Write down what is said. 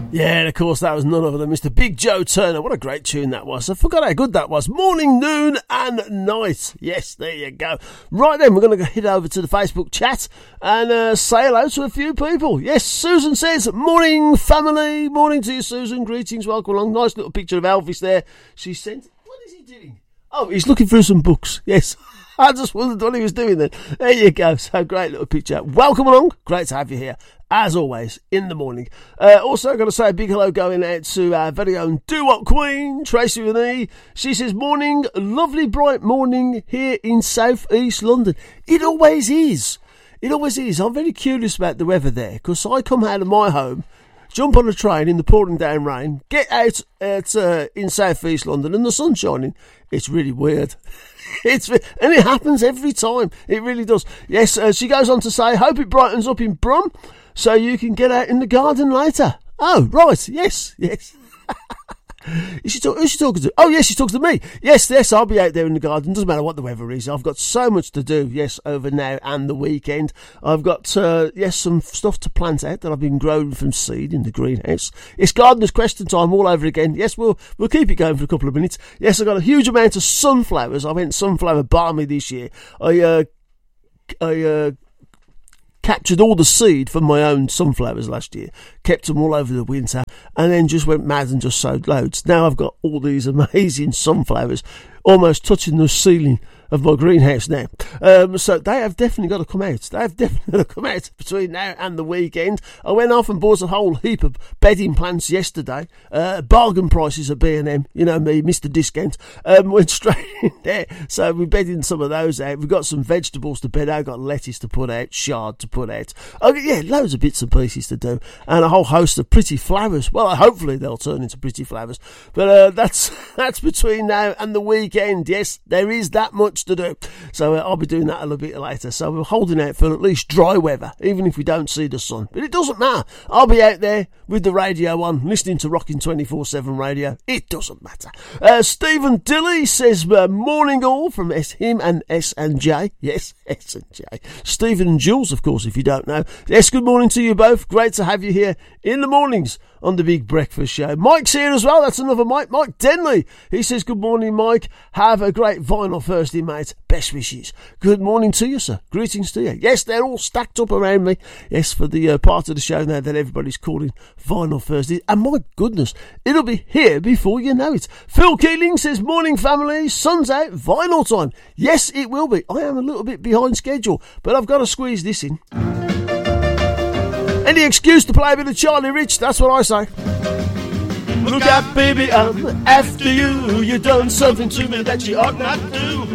Yeah, and of course that was none other than Mr. Big Joe Turner. What a great tune that was. I forgot how good that was. Morning, noon and night. Yes, there you go. Right then, we're going to head over to the Facebook chat and say hello to a few people. Yes, Susan says, morning family. Morning to you, Susan. Greetings, welcome along. Nice little picture of Elvis there. She sent, what is he doing? Oh, he's looking through some books. Yes. I just wondered what he was doing then. There you go. So great little picture. Welcome along. Great to have you here, as always, in the morning. Also, got to say a big hello going out to our very own doo-wop queen, Tracy with E. She says, morning, lovely bright morning here in South East London. It always is. It always is. I'm very curious about the weather there, because I come out of my home, jump on a train in the pouring down rain, get out in South East London and the sun's shining. It's really weird. And it happens every time. It really does. Yes, she goes on to say, hope it brightens up in Brum so you can get out in the garden later. Oh, right. Yes. Who's she talking to? Oh, yes, she's talking to me. Yes, I'll be out there in the garden. Doesn't matter what the weather is. I've got so much to do, yes, over now and the weekend. I've got, some stuff to plant out that I've been growing from seed in the greenhouse. It's gardener's question time all over again. Yes, we'll keep it going for a couple of minutes. Yes, I've got a huge amount of sunflowers. I went sunflower balmy this year. I captured all the seed from my own sunflowers last year, kept them all over the winter, and then just went mad and just sowed loads. Now I've got all these amazing sunflowers almost touching the ceiling of my greenhouse now. So they have definitely got to come out. They have definitely got to come out between now and the weekend. I went off and bought a whole heap of bedding plants yesterday. Bargain prices at B&M. You know me, Mr. Discount. Went straight in there. So we're bedding some of those out. We've got some vegetables to bed out. I've got lettuce to put out, chard to put out. Yeah, loads of bits and pieces to do. And a whole host of pretty flowers. Well, hopefully they'll turn into pretty flowers. But that's between now and the weekend. Yes, there is that much to do. So I'll be doing that a little bit later. So we're holding out for at least dry weather, even if we don't see the sun. But it doesn't matter. I'll be out there with the radio on, listening to Rockin' 24/7 radio. It doesn't matter. Stephen Dilly says, morning all from him and S&J. Yes, S&J. Stephen and Jules, of course, if you don't know. Yes, good morning to you both. Great to have you here in the mornings on the Big Breakfast Show. Mike's here as well. That's another Mike. Mike Denley. He says, good morning, Mike. Have a great Vinyl Thursday, mate. Best wishes. Good morning to you, sir. Greetings to you. Yes, they're all stacked up around me. Yes, for the part of the show now that everybody's calling Vinyl Thursday. And my goodness, it'll be here before you know it. Phil Keeling says, morning, family. Sun's out. Vinyl time. Yes, it will be. I am a little bit behind schedule, but I've got to squeeze this in. Any excuse to play a bit of Charlie Rich, that's what I say. Look out, baby, I'm after you. You done something to me that you ought not do.